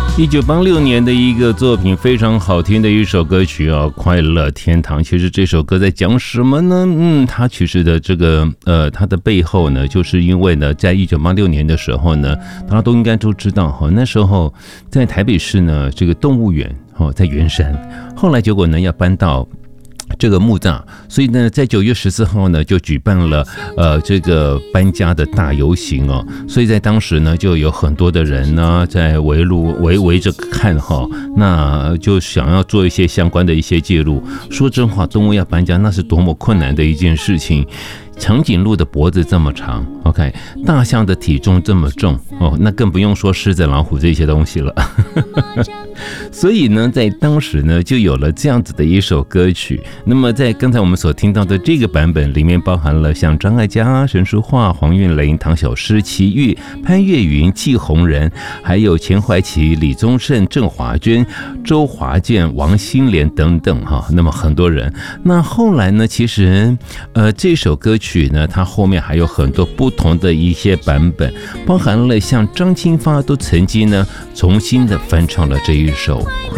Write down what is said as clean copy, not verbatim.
1986年的一个作品，非常好听的一首歌曲啊，《快乐天堂》。其实这首歌在讲什么呢？它其实的这个它的背后呢，就是因为呢，在1986年的时候呢，大家都应该都知道哈，那时候在台北市呢，这个动物园在圆山，后来结果呢要搬到这个木栅，所以呢，在9月14号呢，就举办了这个搬家的大游行哦。所以在当时呢，就有很多的人呢在围着看哈，那就想要做一些相关的一些记录。说真话，动物要搬家，那是多么困难的一件事情。长颈鹿的脖子这么长 ，OK， 大象的体重这么重哦，那更不用说狮子、老虎这些东西了。所以呢，在当时呢，就有了这样子的一首歌曲。那么，在刚才我们所听到的这个版本里面，包含了像张艾嘉、陈淑桦、黄韵玲、唐小诗、齐豫、潘越云、季红人，还有钱怀琪、李宗盛、郑华娟、周华健、王心莲等等哈。那么很多人。那后来呢，其实这首歌曲呢，它后面还有很多不同的一些版本，包含了像张清发都曾经呢重新的翻唱了这一首。